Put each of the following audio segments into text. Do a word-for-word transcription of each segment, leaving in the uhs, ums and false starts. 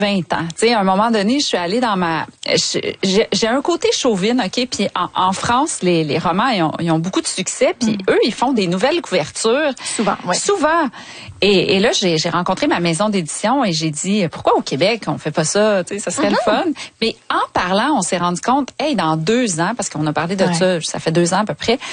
vingt ans. Tu sais, à un moment donné, je suis allée dans ma... J'ai, j'ai un côté chauvine, OK? Puis en, en France, les, les romans, ils ont, ils ont beaucoup de succès. Puis mm. eux, ils font des nouvelles couvertures. Souvent, oui. Souvent. Et, et là, j'ai, j'ai rencontré ma maison d'édition et j'ai dit, pourquoi au Québec, on fait pas ça? Tu sais, ça serait mm-hmm. le fun. Mais en parlant, on s'est rendu compte, hey, dans deux ans, parce qu'on a parlé de ouais. ça, ça fait deux ans à peu près,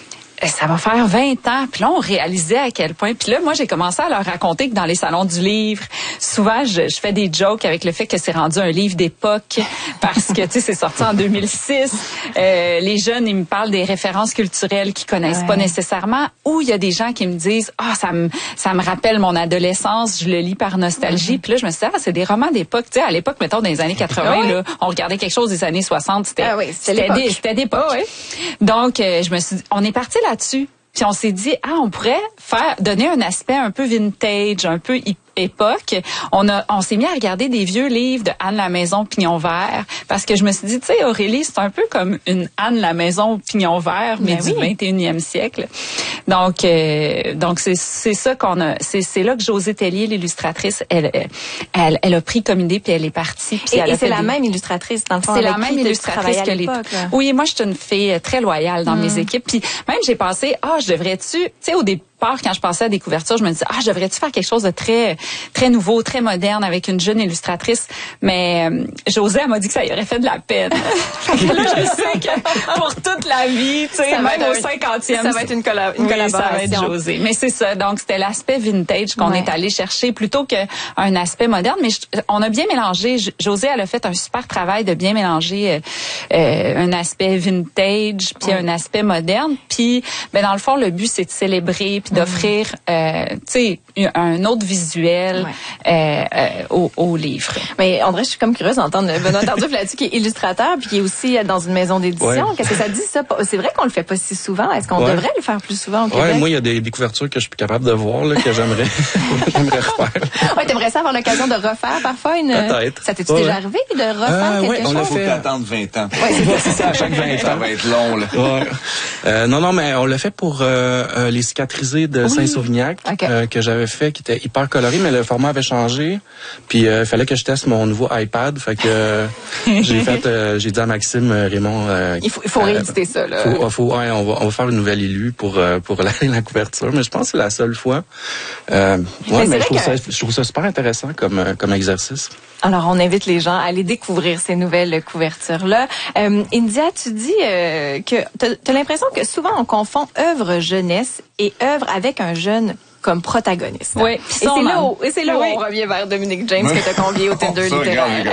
ça va faire vingt ans. Puis là, on réalisait à quel point. Puis là, moi, j'ai commencé à leur raconter que dans les salons du livre, souvent, je, je fais des jokes avec le fait que c'est rendu un livre d'époque parce que, tu sais, c'est sorti en deux mille six. Euh, les jeunes, ils me parlent des références culturelles qu'ils connaissent ouais. pas nécessairement. Ou il y a des gens qui me disent, ah, oh, ça me ça me rappelle mon adolescence, je le lis par nostalgie. Mm-hmm. Puis là, je me suis dit, ah, c'est des romans d'époque. Tu sais, à l'époque, mettons, dans les années quatre-vingts, ouais. là, on regardait quelque chose des années soixante. C'était, ah oui, c'était, c'était, des, c'était d'époque. Oh, ouais. Donc, euh, je me suis dit, on est parti là-dessus. Puis on s'est dit, ah, on pourrait faire donner un aspect un peu vintage, un peu époque. On a, on s'est mis à regarder des vieux livres de Anne la Maison Pignon Vert parce que je me suis dit, tu sais, Aurélie, c'est un peu comme une Anne la Maison Pignon Vert, mais ben du oui. vingt et unième siècle. Donc, euh, donc c'est c'est ça qu'on a. C'est c'est là que Josée Tellier, l'illustratrice, elle elle elle a pris comme idée puis elle est partie. Puis et, elle et a c'est la des... même illustratrice dans le fond. C'est la même illustratrice que les. Oui, moi je suis une fille très loyale dans mmh. mes équipes. Puis même j'ai pensé, ah, je devrais-tu, tu sais, au début. Quand je pensais à des couvertures, je me disais, ah, je devrais-tu faire quelque chose de très très nouveau, très moderne avec une jeune illustratrice. Mais euh, Josée, elle m'a dit que ça y aurait fait de la peine. Fait que là, je sais que pour toute la vie, tu sais, même au cinquantième. Ça va être une, colla- une oui, collaboration. Ça va être Josée. Mais c'est ça. Donc, c'était l'aspect vintage qu'on ouais. est allé chercher plutôt qu'un aspect moderne. Mais je, on a bien mélangé. Josée, elle a fait un super travail de bien mélanger euh, euh, un aspect vintage puis ouais. un aspect moderne. Puis, ben dans le fond, le but, c'est de célébrer puis d'offrir, euh, tu sais, un autre visuel ouais. euh, euh, au, au livre. Mais André, je suis comme curieuse d'entendre Benoît Tardif là-dessus, qui est illustrateur puis qui est aussi dans une maison d'édition. Ouais. Qu'est-ce que ça dit, ça? C'est vrai qu'on le fait pas si souvent. Est-ce qu'on ouais. devrait le faire plus souvent au Québec? Ouais, moi, il y a des, des couvertures que je suis plus capable de voir, là, que j'aimerais, j'aimerais refaire. Ouais, t'aimerais ça avoir l'occasion de refaire parfois une... Peut-être. Ça t'es-tu ouais. déjà arrivé de refaire euh, quelque ouais, on chose? l'a fait. Faut attendre vingt ans. Ouais, c'est, c'est ça, à chaque vingt ans. Ça va être long, là. Ouais. Euh, non, non, mais on l'a fait pour euh, euh, les cicatrisés de oui. Saint-Sauvignac, okay. euh, que j'avais fait, qui était hyper coloré, mais le format avait changé. Puis il euh, fallait que je teste mon nouveau iPad. Fait que euh, j'ai fait, euh, j'ai dit à Maxime, Raymond... Euh, il faut, il faut euh, rééditer ça, là. Faut, faut, ouais, on va, on va faire une nouvelle élu pour euh, pour la, la couverture, mais je pense que c'est la seule fois. Euh, ouais, mais, mais je trouve, que... ça, je trouve ça super intéressant comme, comme exercice. Alors, on invite les gens à aller découvrir ces nouvelles couvertures-là. Euh, India, tu dis euh, que tu as l'impression que souvent on confond œuvre jeunesse et œuvre avec un jeune comme protagoniste. Oui. Et c'est là où, et c'est là où oui. on revient vers Dominique James que tu as convié au Tinder littéraire.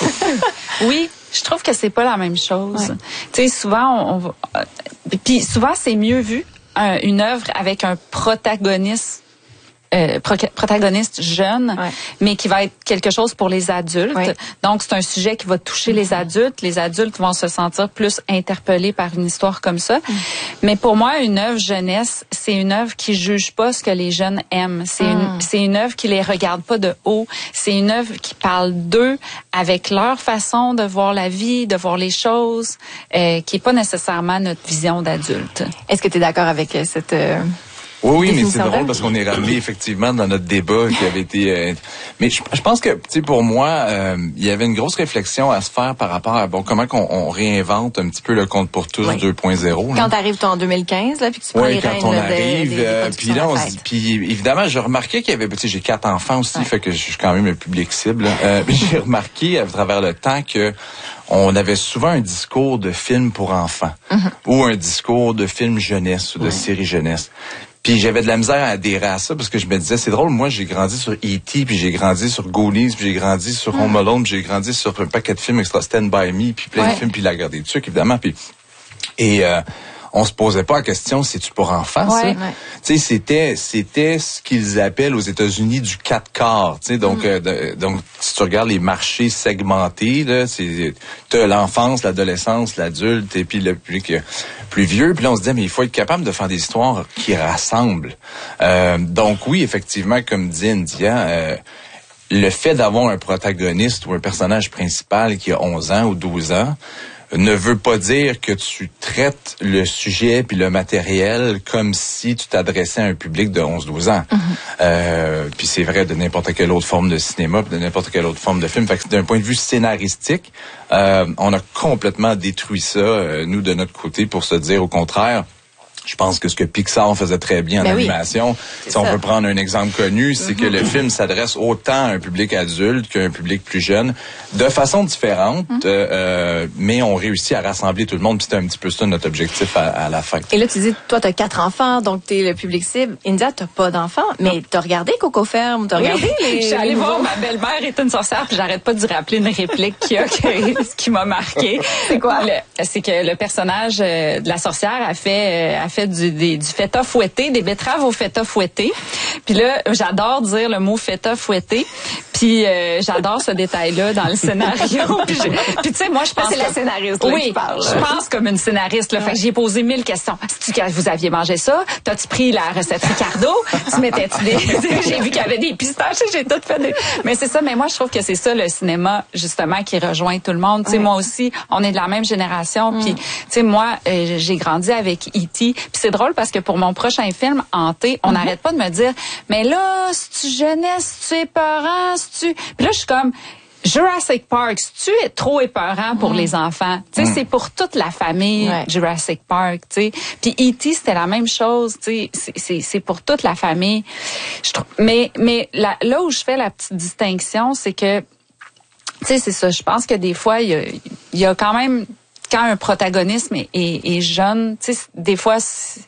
Oui, je trouve que c'est pas la même chose. Ouais. Tu sais, souvent, on, on va... Puis souvent, c'est mieux vu, un, une œuvre avec un protagoniste Euh, pro- protagoniste jeune, ouais. mais qui va être quelque chose pour les adultes. Ouais. Donc, c'est un sujet qui va toucher mm-hmm. les adultes. Les adultes vont se sentir plus interpellés par une histoire comme ça. Mm. Mais pour moi, une œuvre jeunesse, c'est une œuvre qui juge pas ce que les jeunes aiment. C'est, mm. une, c'est une œuvre qui les regarde pas de haut. C'est une œuvre qui parle d'eux avec leur façon de voir la vie, de voir les choses, euh, qui est pas nécessairement notre vision d'adulte. Est-ce que tu es d'accord avec cette... Euh... Oui, oui, mais c'est drôle parce qu'on est ramené effectivement dans notre débat qui avait été... Euh, mais je, je pense que, tu sais, pour moi, euh, il y avait une grosse réflexion à se faire par rapport à bon comment qu'on on réinvente un petit peu le Compte pour tous oui. deux point zéro. Quand t'arrives toi en deux mille quinze, là, puis que tu prends oui, les quand rênes on là, arrive, des, des, euh, des puis là, on, puis évidemment, j'ai remarqué qu'il y avait, tu sais, j'ai quatre enfants aussi, ouais. fait que je suis quand même un public cible. Euh, j'ai remarqué à travers le temps que on avait souvent un discours de film pour enfants mm-hmm. ou un discours de film jeunesse ou de ouais. série jeunesse. Puis j'avais de la misère à adhérer à ça parce que je me disais, c'est drôle, moi j'ai grandi sur E T, puis j'ai grandi sur Goonies, puis j'ai grandi sur Home Alone, puis j'ai grandi sur un paquet de films extra Stand By Me, puis plein ouais. de films, puis La Guerre des Tucs, évidemment. Puis et euh, on se posait pas la question, c'est-tu pour enfants, ouais, ça? Ouais. Tu sais, c'était, c'était ce qu'ils appellent aux États-Unis du quatre quarts. Tu sais, donc, mm. euh, de, donc, si tu regardes les marchés segmentés, là, c'est, t'as l'enfance, l'adolescence, l'adulte, et puis le public plus vieux. Puis là, on se disait, mais il faut être capable de faire des histoires qui rassemblent. Euh, donc, oui, effectivement, comme dit India, euh, le fait d'avoir un protagoniste ou un personnage principal qui a onze ans ou douze ans, ne veut pas dire que tu traites le sujet puis le matériel comme si tu t'adressais à un public de onze douze ans. Mm-hmm. Euh, puis c'est vrai de n'importe quelle autre forme de cinéma, puis de n'importe quelle autre forme de film. Fait que d'un point de vue scénaristique, euh, on a complètement détruit ça, euh, nous, de notre côté, pour se dire au contraire. Je pense que ce que Pixar faisait très bien en ben animation, oui, si on peut prendre un exemple connu, c'est mm-hmm. que le film s'adresse autant à un public adulte qu'à un public plus jeune, de façon différente, mm-hmm. euh, mais on réussit à rassembler tout le monde, puis c'était un petit peu ça notre objectif à, à la fin. Et là, tu dis, toi, t'as quatre enfants, donc t'es le public cible. India, t'as pas d'enfants, mais t'as regardé Coco Ferme, t'as oui. regardé les... Je suis allée voir Ma belle-mère est une sorcière, puis j'arrête pas de lui rappeler une réplique qui, a, ce qui m'a marqué. C'est quoi? Le, c'est que le personnage euh, de la sorcière a fait... Euh, a fait du, des, du feta fouetté, des betteraves au feta fouetté. Puis là, j'adore dire le mot feta fouetté. Puis euh, j'adore ce détail-là dans le scénario. Puis, puis tu sais, moi, je pense... C'est la scénariste là, oui, qui parle. Je pense comme une scénariste. Là. Ouais. Fait que j'ai posé mille questions. Si tu, vous aviez mangé ça? T'as-tu pris la recette Ricardo? Tu mettais-tu des... J'ai vu qu'il y avait des pistaches, j'ai tout fait des... Mais c'est ça, mais moi, je trouve que c'est ça, le cinéma, justement, qui rejoint tout le monde. Tu sais, ouais. moi aussi, on est de la même génération. Mm. Puis, tu sais, moi, euh, j'ai grandi avec E T Puis c'est drôle parce que pour mon prochain film, Hanté, on n'arrête mm-hmm. pas de me dire, mais là, si tu jeunesse, si tu épeurant, si tu... Puis là, je suis comme... Jurassic Park, si tu es trop épeurant pour mm. les enfants, tu sais, mm. c'est pour toute la famille, ouais. Jurassic Park, tu sais. Puis E T c'était la même chose, tu sais, c'est c'est pour toute la famille. Je trouve, mais mais là, là où je fais la petite distinction, c'est que, tu sais, c'est ça. Je pense que des fois, il y a, il y a quand même quand un protagonisme est, est, est jeune, tu sais, des fois.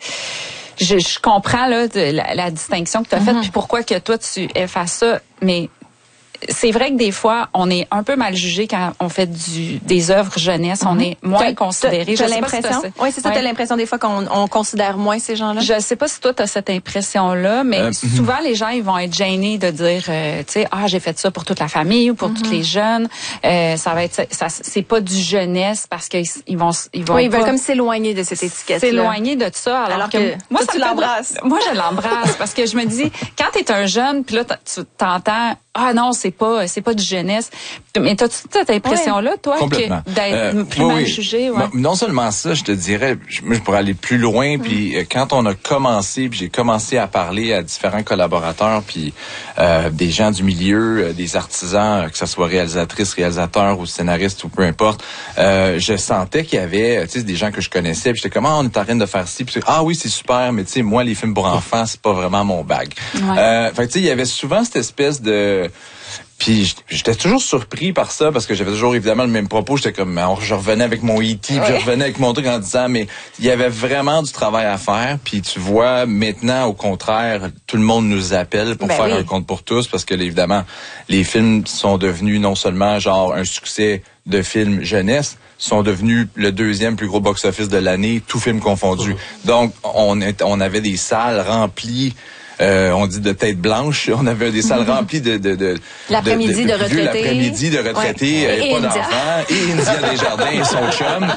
Je, je comprends là de, la, la distinction que tu as mm-hmm. faite, puis pourquoi que toi tu effaces ça, mais c'est vrai que des fois, on est un peu mal jugé quand on fait du des œuvres jeunesse. Mm-hmm. On est moins considéré. J'ai l'impression. Si oui, c'est ça. Ouais. T'as l'impression des fois qu'on on considère moins ces gens-là. Je sais pas si toi t'as cette impression-là, mais euh, souvent mm-hmm. les gens ils vont être gênés de dire, euh, tu sais, ah j'ai fait ça pour toute la famille ou pour mm-hmm. tous les jeunes. Euh, ça va être, ça, c'est pas du jeunesse parce qu'ils ils vont, ils vont. Oui, ils veulent comme s'éloigner de cette étiquette. S'éloigner de ça, alors, alors que, que moi toi, ça tu l'embrasses. Moi je l'embrasse parce que je me dis, quand t'es un jeune, puis là tu t'entends. Ah non, c'est pas c'est pas du jeunesse. Mais t'as-tu cette impression-là, toi, que d'être euh, plus oui, mal jugé? Ouais. Non seulement ça, je te dirais, je, moi, je pourrais aller plus loin. Mm. Puis quand on a commencé, puis j'ai commencé à parler à différents collaborateurs, puis euh, des gens du milieu, euh, des artisans, que ce soit réalisatrices, réalisateurs ou scénaristes ou peu importe, euh, je sentais qu'il y avait, tu sais, des gens que je connaissais. Puis j'étais comme, ah, on est en train de faire ci. Puis ah oui, c'est super, mais tu sais, moi, les films pour enfants, c'est pas vraiment mon bag. Ouais. Euh, fait que tu sais, il y avait souvent cette espèce de Puis j'étais toujours surpris par ça parce que j'avais toujours évidemment le même propos. J'étais comme, je revenais avec mon E T, puis je revenais avec mon truc en disant, mais il y avait vraiment du travail à faire. Puis tu vois, maintenant, au contraire, tout le monde nous appelle pour ben faire oui. un compte pour tous parce que évidemment, les films sont devenus non seulement genre un succès de film jeunesse, sont devenus le deuxième plus gros box-office de l'année, tout film confondu. Mmh. Donc, on, est, on avait des salles remplies. Euh, on dit de tête blanche. On avait des salles remplies de... de, de l'après-midi de, de, de retraités. L'après-midi de retraités, ouais. et, et pas d'enfants. Et India Desjardins et son chum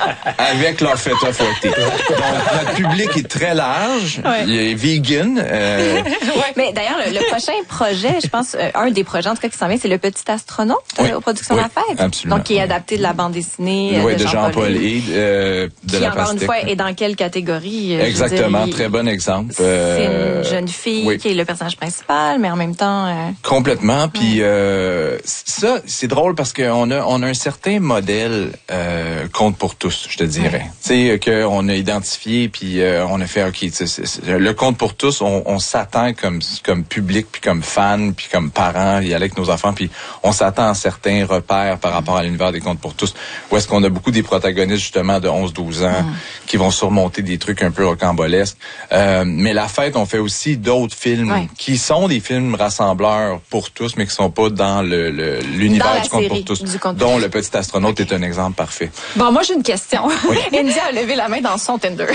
avec leur feta fouetté. Donc, notre public est très large. Ouais. Il est vegan. Euh... Ouais. Mais d'ailleurs, le, le prochain projet, je pense, euh, un des projets en tout cas qui s'en vient, c'est Le Petit Astronaute oui. euh, aux Productions oui, La Fève. Absolument. Donc, qui est adapté de la bande dessinée oui, de, de Jean-Paul Jean Hyde. Euh, de qui, la encore Pastèque. une fois, est dans quelle catégorie? Euh, Exactement. Dire, très bon exemple. C'est euh, une jeune fille oui. qui est le personnage principal, mais en même temps... Euh... Complètement. Puis euh, ça, c'est drôle parce qu'on a, on a un certain modèle euh, compte pour tous, je te dirais. Ouais. Tu sais, qu'on a identifié, puis euh, on a fait, OK, c'est, c'est, le compte pour tous, on, on s'attend comme comme public, puis comme fan, puis comme parents, y aller avec nos enfants, puis on s'attend à certains repères par rapport à l'univers des comptes pour tous, où est-ce qu'on a beaucoup des protagonistes, justement, de onze douze ans, mm. qui vont surmonter des trucs un peu rocambolesques. Euh, mais La Fête, on fait aussi d'autres films ouais. qui sont des films rassembleurs pour tous, mais qui sont pas dans le, le l'univers du compte pour tous, dont Le Petit Astronaute okay. est un exemple parfait. Bon, moi, j'ai une question. Oui. India a levé la main dans son Tinder.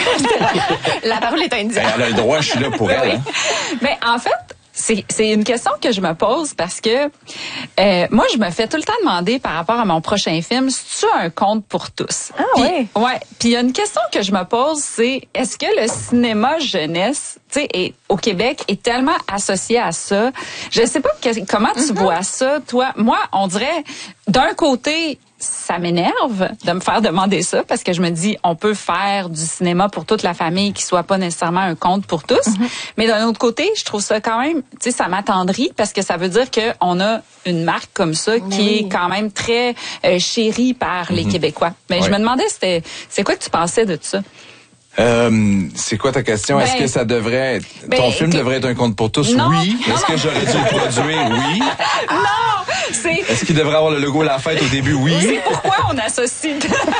La parole est à India. Elle a le droit, je suis là pour elle. Oui. Hein. Mais en fait, c'est, c'est une question que je me pose parce que euh, moi, je me fais tout le temps demander par rapport à mon prochain film, c'est-tu un conte pour tous? Ah oui? Ouais. Puis il y a une question que je me pose, c'est est-ce que le cinéma jeunesse, tu sais, et au Québec est tellement associé à ça. Je sais pas que, comment tu mm-hmm. vois ça, toi. Moi, on dirait, d'un côté, ça m'énerve de me faire demander ça parce que je me dis, on peut faire du cinéma pour toute la famille qui soit pas nécessairement un conte pour tous. Mm-hmm. Mais d'un autre côté, je trouve ça quand même, tu sais, ça m'attendrit parce que ça veut dire que on a une marque comme ça qui oui. est quand même très euh, chérie par les mm-hmm. Québécois. Mais oui. je me demandais, c'était, c'est quoi que tu pensais de ça? Euh, c'est quoi ta question? Ben, est-ce que ça devrait être, ben, ton film que, devrait être un conte pour tous? Non, oui. Non, est-ce non. que j'aurais dû le produire? Oui. Non! C'est... Est-ce qu'il devrait avoir le logo La Fête au début? Oui. C'est pourquoi on associe...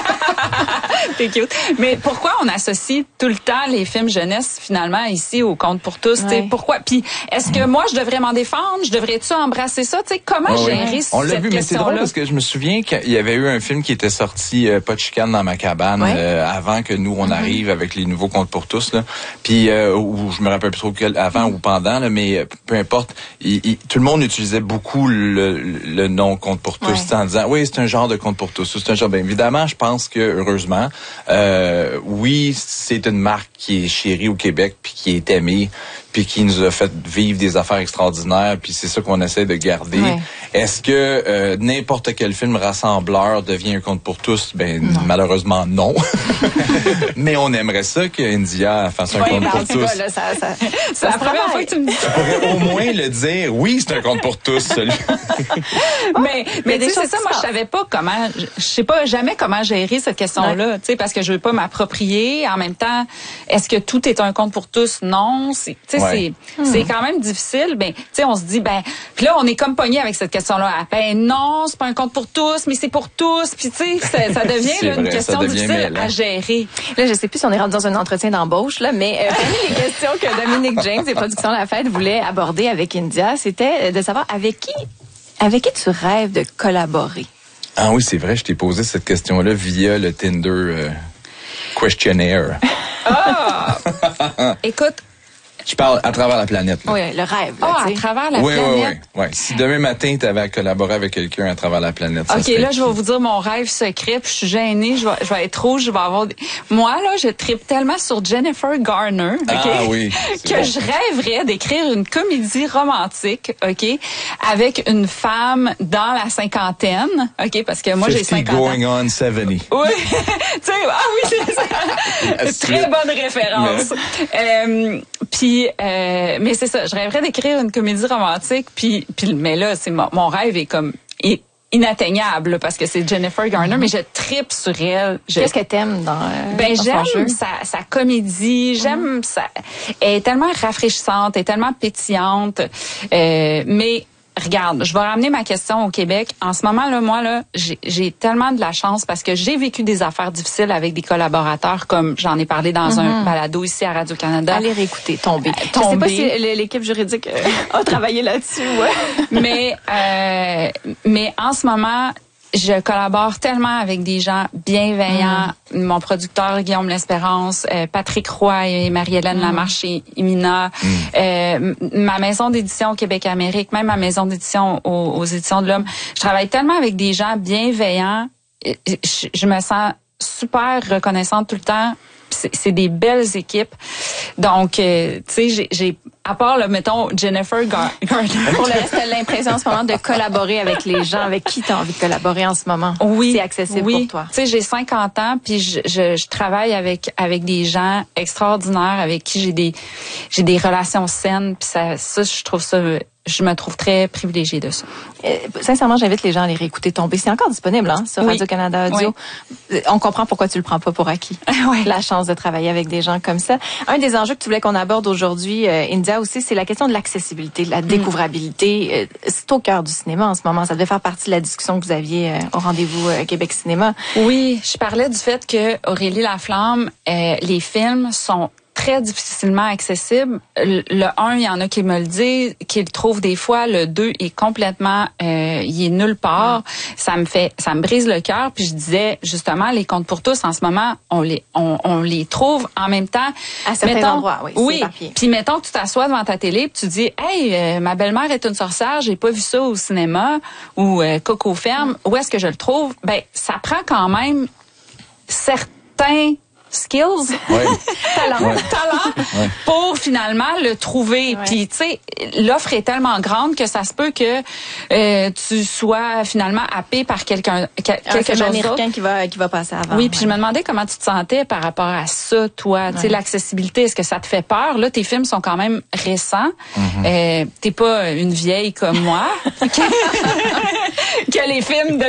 T'es cute. Mais pourquoi on associe tout le temps les films jeunesse, finalement, ici, au conte pour tous? Ouais. Pourquoi? Puis, est-ce que moi, je devrais m'en défendre? Je devrais-tu embrasser ça? T'sais, comment ouais, gérer ouais. On l'a cette vu, mais c'est drôle parce que je me souviens qu'il y avait eu un film qui était sorti, euh, Pas de chicane dans ma cabane, ouais. euh, avant que nous, on mm-hmm. arrive avec les nouveaux contes pour tous. Là. Puis, euh, ou je me rappelle plus trop quel, avant mm-hmm. ou pendant, là, mais peu importe, il, il, tout le monde utilisait beaucoup le, le nom conte pour tous ouais. en disant, oui, c'est un genre de conte pour tous. C'est un genre, bien évidemment, je pense que, heureusement, euh, oui, c'est une marque qui est chérie au Québec puis qui est aimée puis qui nous a fait vivre des affaires extraordinaires puis c'est ça qu'on essaie de garder. Ouais. Est-ce que euh, n'importe quel film rassembleur devient un conte pour tous? Ben non. Malheureusement non. Mais on aimerait ça que India fasse un ouais, conte pour tous. Cas, là, ça, ça, c'est la première fois que tu me dis. Tu pourrais au moins le dire. Oui, c'est un conte pour tous, celui. mais mais, mais tu sais, c'est ça. Moi, je savais pas comment. Je sais pas jamais comment gérer cette question-là. Ouais. Tu sais, parce que je veux pas m'approprier. En même temps, est-ce que tout est un conte pour tous? Non. C'est, tu sais, ouais. c'est, hmm. c'est quand même difficile. Ben, tu sais, on se dit, ben, puis là, on est comme pogné avec cette question-là. Ben non, c'est pas un conte pour tous, mais c'est pour tous. Puis tu sais, ça, ça devient là, une vrai, question difficile mêlant. À gérer. Là, je sais plus si on est rendu dans un entretien d'embauche là, mais euh, parmi les questions que Dominique James et Productions La Fête voulaient aborder avec India, c'était de savoir avec qui, avec qui tu rêves de collaborer. Ah oui, c'est vrai, je t'ai posé cette question-là via le Tinder euh, questionnaire. Ah! Écoute. Je parle à travers la planète. Là. Oui, le rêve. Ah, oh, à travers la oui, planète. Oui, oui, oui. Si demain matin, tu avais à collaborer avec quelqu'un à travers la planète. OK, là, je vais vous dire mon rêve secret, puis je suis gênée, je vais, je vais être rouge, je vais avoir des... Moi, là, je tripe tellement sur Jennifer Garner, OK? Ah oui. que bon. Je rêverais d'écrire une comédie romantique, OK? Avec une femme dans la cinquantaine, OK? Parce que moi, j'ai cinquante ans. going on seventy. Oui. tu sais, ah oui, c'est ça. Très bonne référence. Euh, puis Euh, mais c'est ça, je rêverais d'écrire une comédie romantique, puis, puis mais là, c'est mon, mon rêve est comme est inatteignable parce que c'est Jennifer Garner, mm-hmm. mais je tripe sur elle. Je, Qu'est-ce que t'aimes dans euh, Ben dans j'aime sa, sa comédie, j'aime mm-hmm. sa, elle est tellement rafraîchissante, elle est tellement pétillante, euh, mais regarde, je vais ramener ma question au Québec. En ce moment, là, moi, là, j'ai, j'ai tellement de la chance parce que j'ai vécu des affaires difficiles avec des collaborateurs, comme j'en ai parlé dans mm-hmm. un balado ici à Radio-Canada. Allez réécouter, tomber. Euh, tomber. Je sais pas si l'équipe juridique euh, a travaillé là-dessus. Ouais. mais, euh, mais en ce moment, je collabore tellement avec des gens bienveillants. Mm. Mon producteur Guillaume L'Espérance, euh, Patrick Roy et Marie-Hélène mm. Lamarche et Imina, mm. euh, ma maison d'édition Québec-Amérique, même ma maison d'édition aux, aux Éditions de l'Homme. Je travaille tellement avec des gens bienveillants. Je, je me sens super reconnaissante tout le temps. C'est, c'est des belles équipes. Donc, euh, tu sais, j'ai, j'ai, à part, là, mettons, Jennifer Gar- Garner. Pour le reste, t'as l'impression en ce moment de collaborer avec les gens avec qui t'as envie de collaborer en ce moment. Oui. C'est accessible oui. pour toi. Tu sais, j'ai cinquante ans, puis je, je, je travaille avec avec des gens extraordinaires, avec qui j'ai des j'ai des relations saines, puis ça, ça, je trouve ça... Je me trouve très privilégiée de ça. Euh, sincèrement, j'invite les gens à aller réécouter Tomber. C'est encore disponible hein, sur oui. Radio-Canada Audio. Oui. On comprend pourquoi tu le prends pas pour acquis. Oui. La chance de travailler avec des gens comme ça. Un des enjeux que tu voulais qu'on aborde aujourd'hui, euh, India aussi, c'est la question de l'accessibilité, de la découvrabilité. Mm. Euh, c'est au cœur du cinéma en ce moment. Ça devait faire partie de la discussion que vous aviez euh, au rendez-vous euh, Québec Cinéma. Oui, je parlais du fait que Aurélie Laflamme, euh, les films sont très difficilement accessible. Le, le un, il y en a qui me le disent, qui le trouvent des fois. Le deux est complètement, euh, il est nulle part. Mm. Ça me fait, ça me brise le cœur. Puis je disais justement, les contes pour tous en ce moment, on les, on, on les trouve en même temps. À certains mettons, endroits, oui. Oui. Puis mettons que tu t'assois devant ta télé, puis tu dis, hey, euh, ma belle-mère est une sorcière, j'ai pas vu ça au cinéma ou euh, Coco Ferme. Mm. Où est-ce que je le trouve? Ben, ça prend quand même certains skills, ouais. talent, ouais. talent ouais. pour finalement le trouver. Ouais. Puis tu sais, l'offre est tellement grande que ça se peut que euh, tu sois finalement happé par quelqu'un quelque un film chose américain d'autre. qui va qui va passer avant. Oui, puis ouais. je me demandais comment tu te sentais par rapport à ça, toi. Ouais. Tu sais, l'accessibilité, est-ce que ça te fait peur? Là, tes films sont quand même récents. Mm-hmm. Euh, t'es pas une vieille comme moi. que les films de